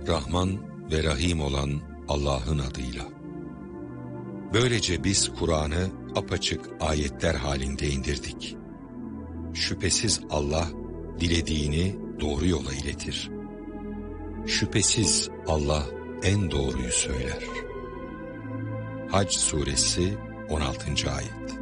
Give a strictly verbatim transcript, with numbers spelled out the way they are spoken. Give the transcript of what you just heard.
Rahman ve Rahim olan Allah'ın adıyla. Böylece biz Kur'an'ı apaçık ayetler halinde indirdik. Şüphesiz Allah dilediğini doğru yola iletir. Şüphesiz Allah en doğruyu söyler. Hac Suresi on altıncı ayet.